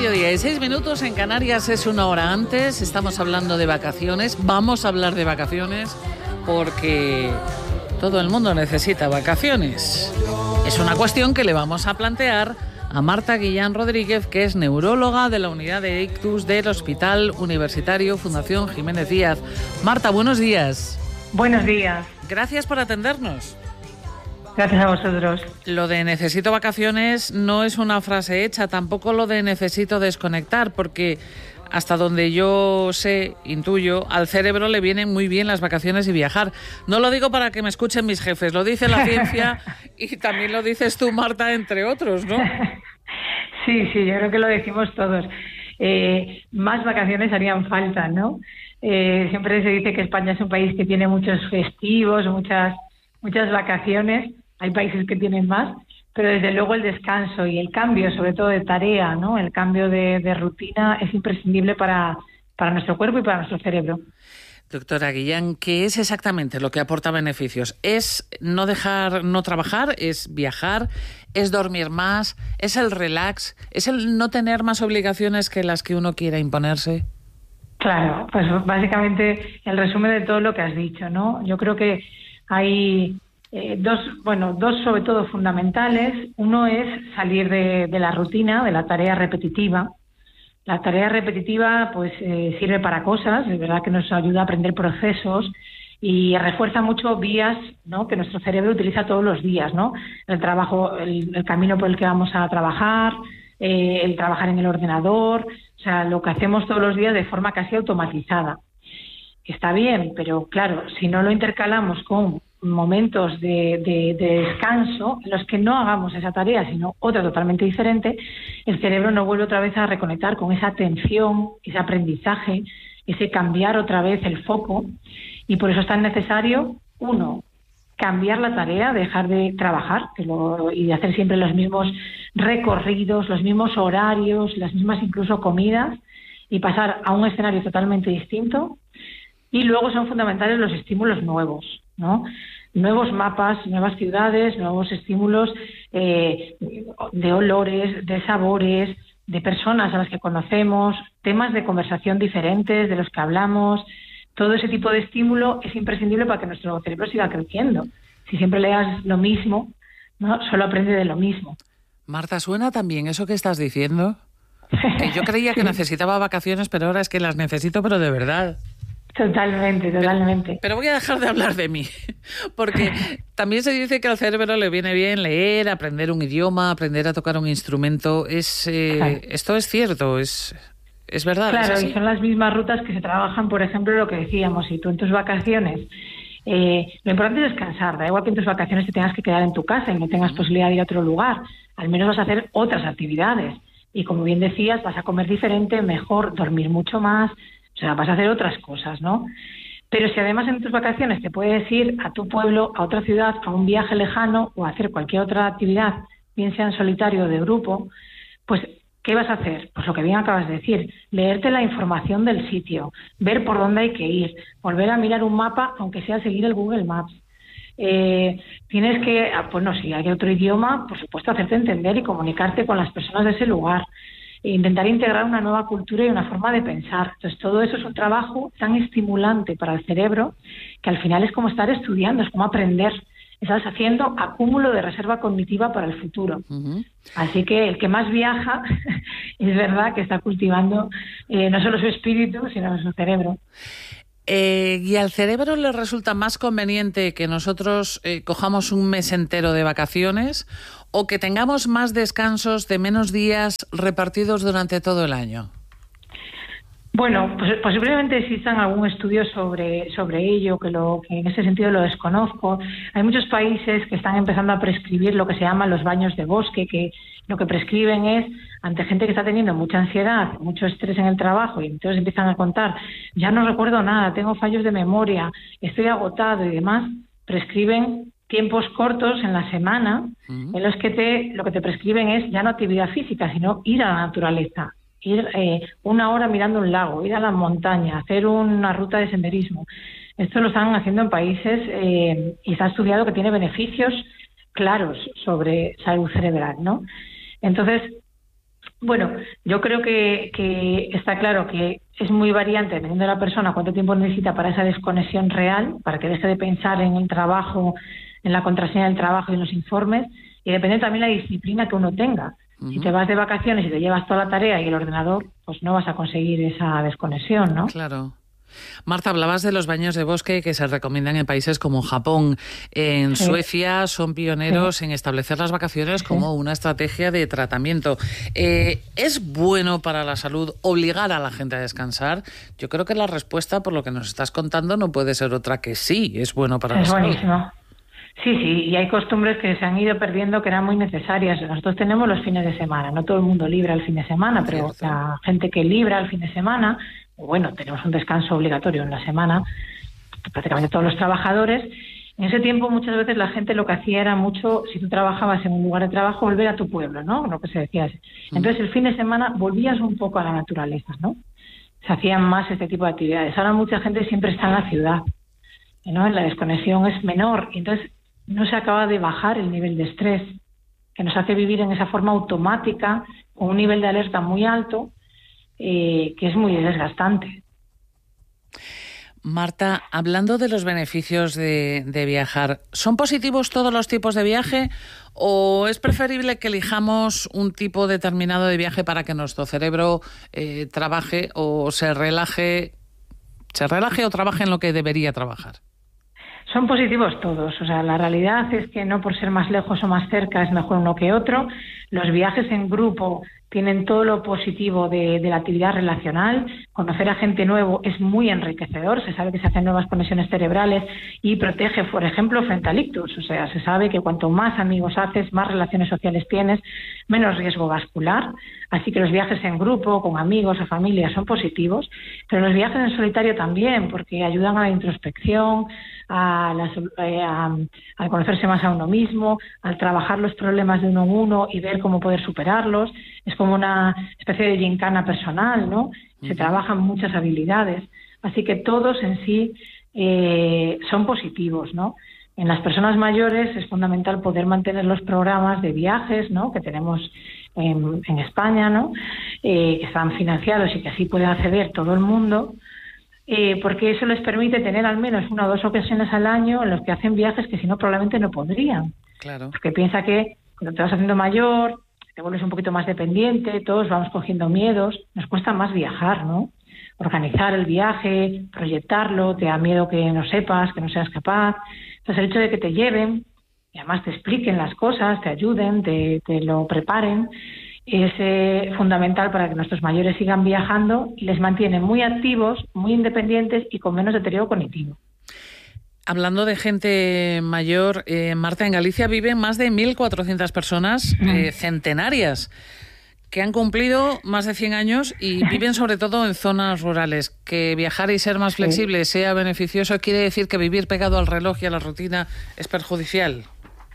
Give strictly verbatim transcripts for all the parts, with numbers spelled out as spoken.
mediodía y seis minutos en Canarias, es una hora antes. Estamos hablando de vacaciones. Vamos a hablar de vacaciones porque todo el mundo necesita vacaciones. Es una cuestión que le vamos a plantear a Marta Guillán Rodríguez, que es neuróloga de la unidad de ictus del Hospital Universitario Fundación Jiménez Díaz. Marta, buenos días. Buenos días. Gracias por atendernos. Gracias a vosotros. Lo de necesito vacaciones no es una frase hecha, tampoco lo de necesito desconectar, porque hasta donde yo sé, intuyo, al cerebro le vienen muy bien las vacaciones y viajar. No lo digo para que me escuchen mis jefes, lo dice la ciencia y también lo dices tú, Marta, entre otros, ¿no? Sí, sí, yo creo que lo decimos todos. Eh, más vacaciones harían falta, ¿no? Eh, siempre se dice que España es un país que tiene muchos festivos, muchas, muchas vacaciones. Hay países que tienen más, pero desde luego el descanso y el cambio, sobre todo de tarea, ¿no? El cambio de, de rutina es imprescindible para, para nuestro cuerpo y para nuestro cerebro. Doctora Guillán, ¿qué es exactamente lo que aporta beneficios? ¿Es no dejar, no trabajar? ¿Es viajar? ¿Es dormir más? ¿Es el relax? ¿Es el no tener más obligaciones que las que uno quiera imponerse? Claro, pues básicamente el resumen de todo lo que has dicho, ¿no? Yo creo que hay eh, dos, bueno, dos sobre todo fundamentales. Uno es salir de, de la rutina, de la tarea repetitiva. La tarea repetitiva pues eh, sirve para cosas, es verdad que nos ayuda a aprender procesos y refuerza mucho vías, ¿no?, que nuestro cerebro utiliza todos los días, ¿no? El trabajo, el, el camino por el que vamos a trabajar, eh, el trabajar en el ordenador, o sea, lo que hacemos todos los días de forma casi automatizada. Está bien, pero claro, si no lo intercalamos con momentos de, de, de descanso en los que no hagamos esa tarea, sino otra totalmente diferente, el cerebro no vuelve otra vez a reconectar con esa atención, ese aprendizaje, ese cambiar otra vez el foco, y por eso es tan necesario, uno, cambiar la tarea, dejar de trabajar que lo, y de hacer siempre los mismos recorridos, los mismos horarios, las mismas incluso comidas, y pasar a un escenario totalmente distinto. Y luego son fundamentales los estímulos nuevos, ¿no? Nuevos mapas, nuevas ciudades, nuevos estímulos eh, de olores, de sabores, de personas a las que conocemos, temas de conversación diferentes de los que hablamos. Todo ese tipo de estímulo es imprescindible para que nuestro cerebro siga creciendo. Si siempre leas lo mismo, ¿no?, solo aprende de lo mismo. Marta, ¿suena también eso que estás diciendo? Que yo creía que necesitaba vacaciones, pero ahora es que las necesito, pero de verdad. Totalmente, totalmente. Pero, pero voy a dejar de hablar de mí, porque también se dice que al cerebro le viene bien leer, aprender un idioma, aprender a tocar un instrumento. Es eh, claro. Esto es cierto, es, es verdad. Claro, ¿es y son las mismas rutas que se trabajan, por ejemplo, lo que decíamos, si tú en tus vacaciones, eh, lo importante es descansar, da igual que en tus vacaciones te tengas que quedar en tu casa y no tengas posibilidad de ir a otro lugar, al menos vas a hacer otras actividades. Y como bien decías, vas a comer diferente, mejor, dormir mucho más. O sea, vas a hacer otras cosas, ¿no? Pero si además en tus vacaciones te puedes ir a tu pueblo, a otra ciudad, a un viaje lejano o a hacer cualquier otra actividad, bien sea en solitario o de grupo, pues ¿qué vas a hacer? Pues lo que bien acabas de decir, leerte la información del sitio, ver por dónde hay que ir, volver a mirar un mapa, aunque sea seguir el Google Maps. Eh, tienes que, pues no, si hay otro idioma, por supuesto, hacerte entender y comunicarte con las personas de ese lugar. Intentar integrar una nueva cultura y una forma de pensar. Entonces, todo eso es un trabajo tan estimulante para el cerebro que al final es como estar estudiando, es como aprender. Estás haciendo acúmulo de reserva cognitiva para el futuro. Uh-huh. Así que el que más viaja es verdad que está cultivando eh, no solo su espíritu, sino su cerebro. Eh, ¿Y al cerebro le resulta más conveniente que nosotros eh, cojamos un mes entero de vacaciones o que tengamos más descansos de menos días repartidos durante todo el año? Bueno, pues posiblemente existan algún estudio sobre sobre ello, que, lo, que en ese sentido lo desconozco. Hay muchos países que están empezando a prescribir lo que se llaman los baños de bosque, que lo que prescriben es, ante gente que está teniendo mucha ansiedad, mucho estrés en el trabajo, y entonces empiezan a contar, ya no recuerdo nada, tengo fallos de memoria, estoy agotado y demás, prescriben tiempos cortos en la semana, uh-huh. en los que te lo que te prescriben es ya no actividad física, sino ir a la naturaleza. Ir eh, una hora mirando un lago, ir a la montaña, hacer una ruta de senderismo. Esto lo están haciendo en países eh, y se ha estudiado que tiene beneficios claros sobre salud cerebral, ¿no? Entonces, Bueno, yo creo que, que está claro que es muy variante dependiendo de la persona cuánto tiempo necesita para esa desconexión real, para que deje de pensar en el trabajo, en la contraseña del trabajo y en los informes, y depende también de la disciplina que uno tenga. Uh-huh. Si te vas de vacaciones y te llevas toda la tarea y el ordenador, pues no vas a conseguir esa desconexión, ¿no? Claro. Marta, hablabas de los baños de bosque que se recomiendan en países como Japón. En sí. Suecia son pioneros sí. en establecer las vacaciones sí. como una estrategia de tratamiento. Eh, ¿Es bueno para la salud obligar a la gente a descansar? Yo creo que la respuesta, por lo que nos estás contando, no puede ser otra que sí, es bueno para es la buenísimo. salud. Sí, sí, y hay costumbres que se han ido perdiendo que eran muy necesarias. Nosotros tenemos los fines de semana, no todo el mundo libra el fin de semana, pero Cierto. La gente que libra el fin de semana, bueno, tenemos un descanso obligatorio en la semana, prácticamente todos los trabajadores. En ese tiempo muchas veces la gente lo que hacía era mucho, si tú trabajabas en un lugar de trabajo, volver a tu pueblo, ¿no? Lo que se decía. Entonces el fin de semana volvías un poco a la naturaleza, ¿no? Se hacían más este tipo de actividades. Ahora mucha gente siempre está en la ciudad, ¿no? La desconexión es menor y entonces no se acaba de bajar el nivel de estrés, que nos hace vivir en esa forma automática, con un nivel de alerta muy alto, eh, que es muy desgastante. Marta, hablando de los beneficios de, de viajar, ¿son positivos todos los tipos de viaje o es preferible que elijamos un tipo determinado de viaje para que nuestro cerebro eh, trabaje o se relaje, se relaje o trabaje en lo que debería trabajar? Son positivos todos, o sea, la realidad es que no por ser más lejos o más cerca es mejor uno que otro. Los viajes en grupo tienen todo lo positivo de, de la actividad relacional. Conocer a gente nuevo es muy enriquecedor, se sabe que se hacen nuevas conexiones cerebrales y protege, por ejemplo, frente al ictus. O sea, se sabe que cuanto más amigos haces, más relaciones sociales tienes, menos riesgo vascular. Así que los viajes en grupo, con amigos o familia, son positivos, pero los viajes en solitario también, porque ayudan a la introspección, a, la, a, a conocerse más a uno mismo, al trabajar los problemas de uno en uno y ver cómo poder superarlos. Es como una especie de gincana personal, ¿no? Se uh-huh. trabajan muchas habilidades. Así que todos en sí eh, son positivos, ¿no? En las personas mayores es fundamental poder mantener los programas de viajes, ¿no? Que tenemos en, en España, ¿no? Eh, que están financiados y que así puede acceder todo el mundo, eh, porque eso les permite tener al menos una o dos ocasiones al año en los que hacen viajes que si no probablemente no podrían. Claro. Porque piensa que cuando te vas haciendo mayor, te vuelves un poquito más dependiente, todos vamos cogiendo miedos, nos cuesta más viajar, ¿no? Organizar el viaje, proyectarlo, te da miedo que no sepas, que no seas capaz. Entonces el hecho de que te lleven y además te expliquen las cosas, te ayuden, te, te lo preparen, es eh, fundamental para que nuestros mayores sigan viajando y les mantiene muy activos, muy independientes y con menos deterioro cognitivo. Hablando de gente mayor, eh, Marta, en Galicia viven más de mil cuatrocientas personas eh, centenarias que han cumplido más de cien años y viven sobre todo en zonas rurales. Que viajar y ser más flexible sí. sea beneficioso, ¿quiere decir que vivir pegado al reloj y a la rutina es perjudicial?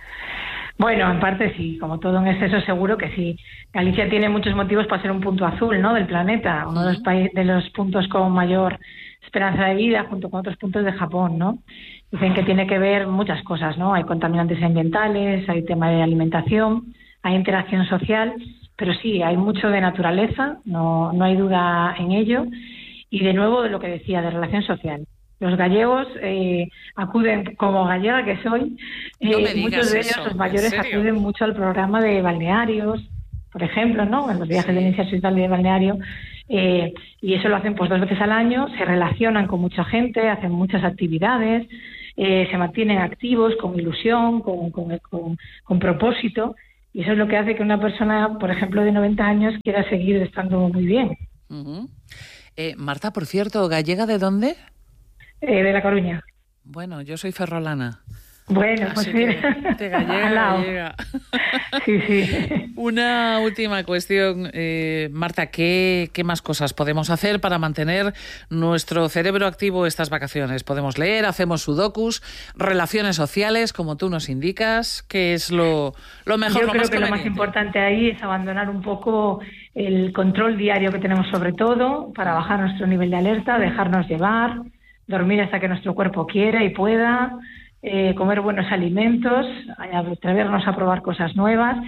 Bueno, en parte sí, como todo en exceso seguro que sí. Galicia tiene muchos motivos para ser un punto azul, ¿no?, del planeta, uno de los, países, de los puntos con mayor esperanza de vida, junto con otros puntos de Japón, ¿no? Dicen que tiene que ver muchas cosas, ¿no? Hay contaminantes ambientales, hay tema de alimentación, hay interacción social, pero sí, hay mucho de naturaleza, no, no hay duda en ello. Y de nuevo, de lo que decía, de relación social. Los gallegos eh, acuden, como gallega que soy, eh, no muchos de ellos, eso, los mayores, acuden mucho al programa de balnearios, por ejemplo, ¿no? En los viajes sí. de iniciación social de balneario, eh, y eso lo hacen pues dos veces al año, se relacionan con mucha gente, hacen muchas actividades, eh, se mantienen activos, con ilusión, con, con, con, con propósito, y eso es lo que hace que una persona, por ejemplo, de noventa años quiera seguir estando muy bien. Uh-huh. eh, Marta, por cierto, ¿gallega de dónde? Eh, de La Coruña. Bueno, yo soy ferrolana. Bueno, pues mira. De gallega, gallega. Sí, sí. Una última cuestión, eh, Marta, ¿qué, ¿qué más cosas podemos hacer para mantener nuestro cerebro activo estas vacaciones? Podemos leer, hacemos sudokus, relaciones sociales, como tú nos indicas, ¿qué es lo, lo mejor? Yo lo creo más que lo más importante ahí es abandonar un poco el control diario que tenemos sobre todo, para bajar nuestro nivel de alerta, dejarnos llevar, dormir hasta que nuestro cuerpo quiera y pueda, eh, comer buenos alimentos, atrevernos a probar cosas nuevas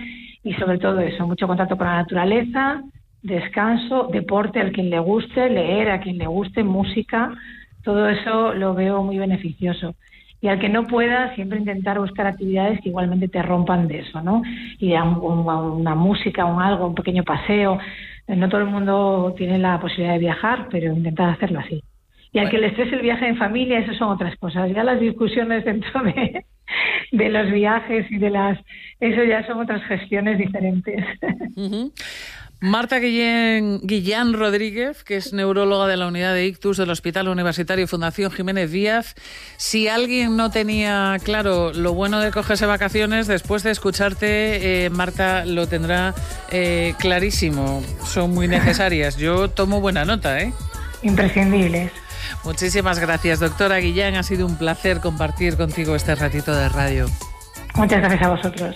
y sobre todo eso, mucho contacto con la naturaleza, descanso, deporte al quien le guste, leer a quien le guste, música, todo eso lo veo muy beneficioso. Y al que no pueda, siempre intentar buscar actividades que igualmente te rompan de eso, ¿no? Y a, un, a una música, un algo, un pequeño paseo. No todo el mundo tiene la posibilidad de viajar, pero intentar hacerlo así. Y al que le estrese el viaje en familia, eso son otras cosas. Ya las discusiones dentro de, de los viajes y de las... Eso ya son otras gestiones diferentes. Uh-huh. Marta Guillén, Guillán Rodríguez, que es neuróloga de la unidad de ictus del Hospital Universitario Fundación Jiménez Díaz. Si alguien no tenía claro lo bueno de cogerse vacaciones, después de escucharte, eh, Marta lo tendrá eh, clarísimo. Son muy necesarias. Yo tomo buena nota, ¿eh? Imprescindibles. Muchísimas gracias, doctora Guillán. Ha sido un placer compartir contigo este ratito de radio. Muchas gracias a vosotros.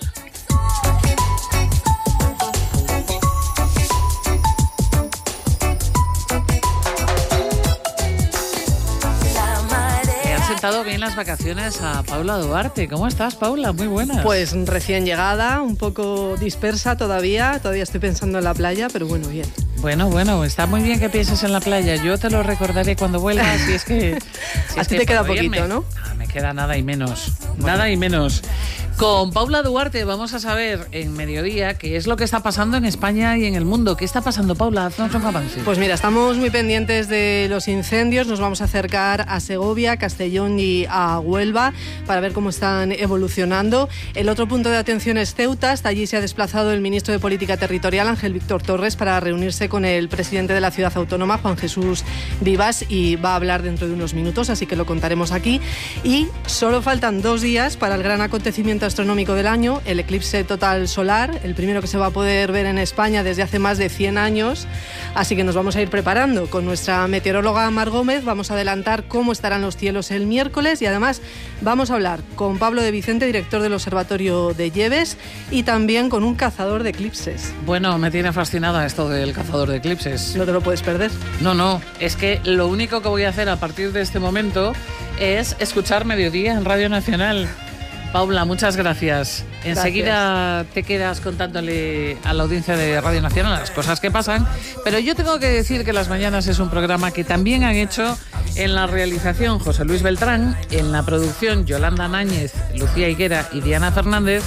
Estado bien las vacaciones a Paula Duarte. ¿Cómo estás, Paula? Muy buenas. Pues recién llegada, un poco dispersa todavía. Todavía estoy pensando en la playa, pero bueno, bien. Bueno, bueno, está muy bien que pienses en la playa. Yo te lo recordaré cuando vuelvas. Si es que... Si a ti te queda poquito, me, ¿no? Ah, me queda nada y menos. Bueno. Nada y menos. Con Paula Duarte vamos a saber en Mediodía qué es lo que está pasando en España y en el mundo. ¿Qué está pasando, Paula? Haznos un avance. Pues mira, estamos muy pendientes de los incendios. Nos vamos a acercar a Segovia, Castellón y a Huelva para ver cómo están evolucionando. El otro punto de atención es Ceuta. Hasta allí se ha desplazado el ministro de Política Territorial, Ángel Víctor Torres, para reunirse con el presidente de la ciudad autónoma, Juan Jesús Vivas, y va a hablar dentro de unos minutos, así que lo contaremos aquí. Y solo faltan dos días para el gran acontecimiento astronómico del año, el eclipse total solar, el primero que se va a poder ver en España desde hace más de cien años, así que nos vamos a ir preparando. Con nuestra meteoróloga Mar Gómez vamos a adelantar cómo estarán los cielos el miércoles y además vamos a hablar con Pablo de Vicente, director del Observatorio de Lleves, y también con un cazador de eclipses. Bueno, me tiene fascinada esto del cazador de eclipses. No te lo puedes perder. No, no, es que lo único que voy a hacer a partir de este momento es escuchar Mediodía en Radio Nacional. Paula, muchas gracias. Enseguida gracias. Te quedas contándole a la audiencia de Radio Nacional las cosas que pasan, pero yo tengo que decir que Las Mañanas es un programa que también han hecho en la realización José Luis Beltrán, en la producción Yolanda Náñez, Lucía Higuera y Diana Fernández,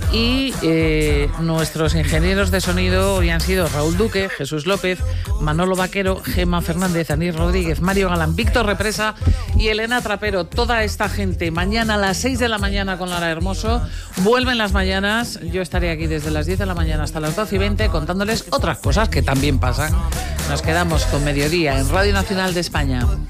y eh, nuestros ingenieros de sonido hoy han sido Raúl Duque, Jesús López, Manolo Vaquero, Gemma Fernández, Anís Rodríguez, Mario Galán, Víctor Represa y Elena Trapero. Toda esta gente mañana a las seis de la mañana con Lara Hermoso. Vuelven Las Mañanas. Yo estaré aquí desde las diez de la mañana hasta las doce y veinte contándoles otras cosas que también pasan. Nos quedamos con Mediodía en Radio Nacional de España.